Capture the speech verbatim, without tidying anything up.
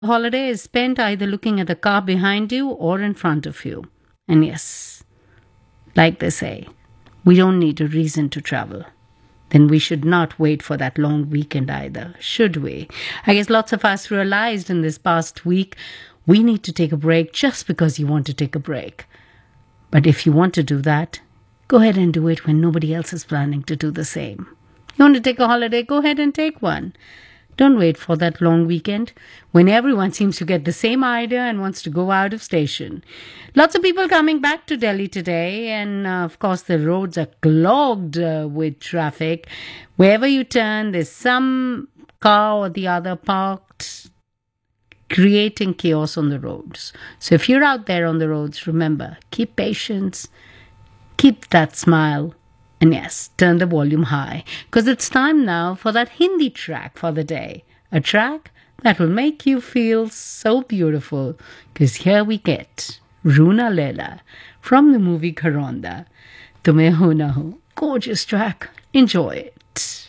Holiday is spent either looking at the car behind you or in front of you. And yes, like they say, we don't need a reason to travel. Then we should not wait for that long weekend either, should we? I guess lots of us realized in this past week we need to take a break just because you want to take a break. But if you want to do that, go ahead and do it when nobody else is planning to do the same. You want to take a holiday? Go ahead and take one. Don't wait for that long weekend when everyone seems to get the same idea and wants to go out of station. Lots of people coming back to Delhi today, and uh, of course, the roads are clogged uh, with traffic. Wherever you turn, there's some car or the other parked, creating chaos on the roads. So if you're out there on the roads, remember, keep patience, keep that smile. And yes, turn the volume high, because it's time now for that Hindi track for the day. A track that will make you feel so beautiful, because here we get Roona Leela from the movie Gharonda. Tumhe ho na ho. Gorgeous track. Enjoy it.